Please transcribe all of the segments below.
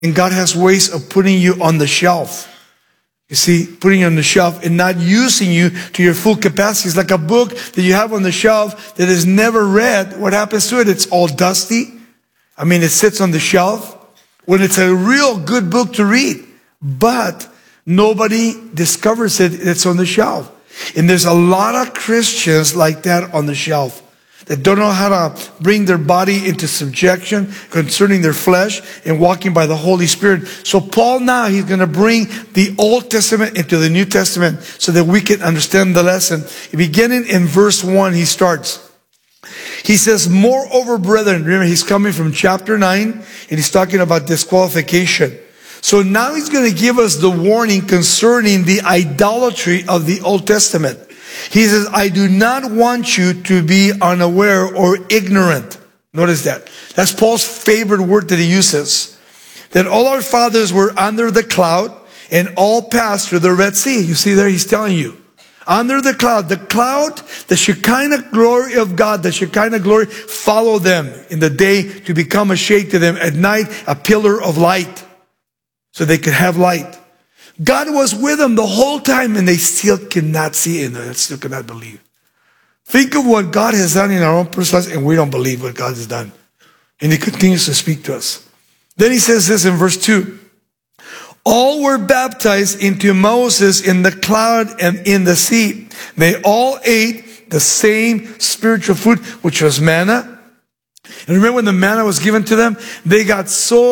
And God has ways of putting you on the shelf. You see, putting you on the shelf and not using you to your full capacity. It's like a book that you have on the shelf that is never read. What happens to it? It's all dusty. I mean, it sits on the shelf when it's a real good book to read. But nobody discovers it. It's on the shelf. And there's a lot of Christians like that on the shelf that don't know how to bring their body into subjection concerning their flesh and walking by the Holy Spirit. So Paul now, he's going to bring the Old Testament into the New Testament so that we can understand the lesson. Beginning in verse 1, he starts. He says, moreover, brethren, remember he's coming from chapter 9 and he's talking about disqualification. So now he's going to give us the warning concerning the idolatry of the Old Testament. He says, I do not want you to be unaware or ignorant. Notice that. That's Paul's favorite word that he uses. That all our fathers were under the cloud and all passed through the Red Sea. You see there, he's telling you. Under the cloud, the Shekinah glory of God, the Shekinah glory followed them in the day to become a shade to them. At night, a pillar of light. So they could have light. God was with them the whole time and they still cannot see it and they still cannot believe. Think of what God has done in our own personal lives and we don't believe what God has done. And he continues to speak to us. Then he says this in verse 2. All were baptized into Moses in the cloud and in the sea. They all ate the same spiritual food, which was manna. And remember when the manna was given to them, they ate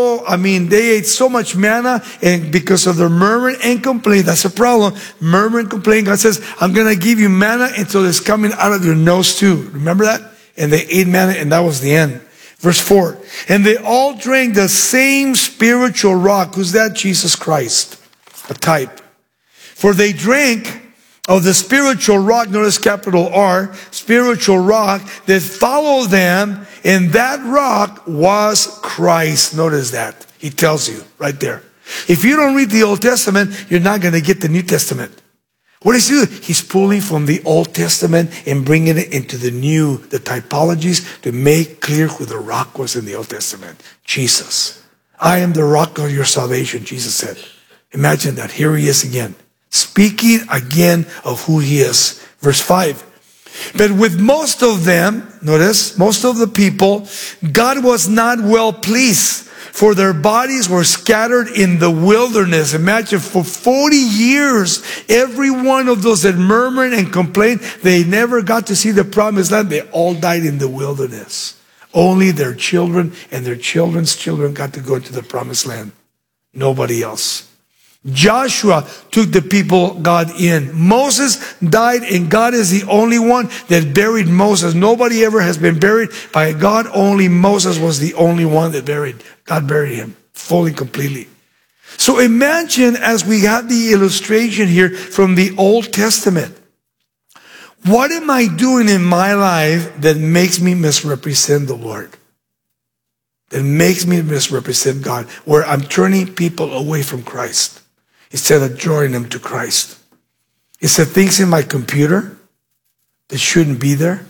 so much manna, and because of their murmur and complaint, that's a problem. Murmur and complaint, God says, I'm going to give you manna until it's coming out of your nose too. Remember that? And they ate manna and that was the end. Verse 4. And they all drank the same spiritual rock. Who's that? Jesus Christ. A type. For they drank of the spiritual rock, notice capital R, spiritual rock that followed them, and that rock was Christ. Notice that. He tells you right there. If you don't read the Old Testament, you're not going to get the New Testament. What does he do? He's pulling from the Old Testament and bringing it into the New, the typologies, to make clear who the rock was in the Old Testament. Jesus. I am the rock of your salvation, Jesus said. Imagine that. Here he is again. Speaking again of who he is. Verse 5. But with most of them, notice, most of the people, God was not well pleased, for their bodies were scattered in the wilderness. Imagine, for 40 years, every one of those that murmured and complained, they never got to see the promised land. They all died in the wilderness. Only their children and their children's children got to go into the promised land. Nobody else. Joshua took the people God in. Moses died and God is the only one that buried Moses. Nobody ever has been buried by God. Only Moses was the only one that God buried him fully, completely. So imagine, as we got the illustration here from the Old Testament, what am I doing in my life that makes me misrepresent the Lord? That makes me misrepresent God, where I'm turning people away from Christ instead of drawing them to Christ. Is it things in my computer that shouldn't be there?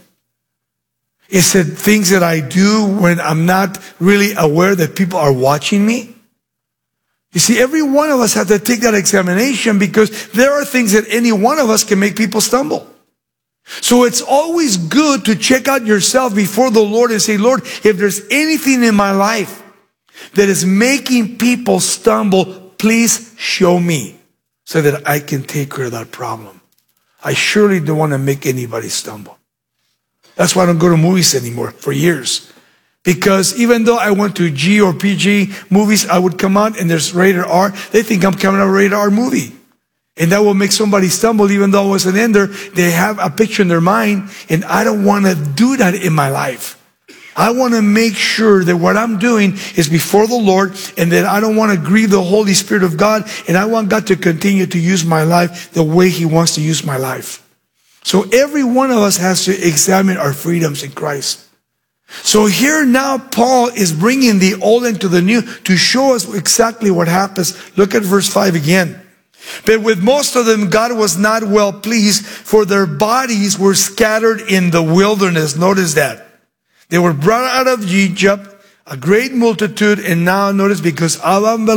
Is it things that I do when I'm not really aware that people are watching me? You see, every one of us has to take that examination, because there are things that any one of us can make people stumble. So it's always good to check out yourself before the Lord and say, Lord, if there's anything in my life that is making people stumble, please show me so that I can take care of that problem. I surely don't want to make anybody stumble. That's why I don't go to movies anymore for years. Because even though I went to G or PG movies, I would come out and there's rated R. They think I'm coming out of a rated R movie. And that will make somebody stumble even though I wasn't in there. They have a picture in their mind, and I don't want to do that in my life. I want to make sure that what I'm doing is before the Lord, and that I don't want to grieve the Holy Spirit of God, and I want God to continue to use my life the way He wants to use my life. So every one of us has to examine our freedoms in Christ. So here now Paul is bringing the old into the new to show us exactly what happens. Look at verse 5 again. But with most of them, God was not well pleased, for their bodies were scattered in the wilderness. Notice that. They were brought out of Egypt, A great multitude, and now notice, because of unbelief,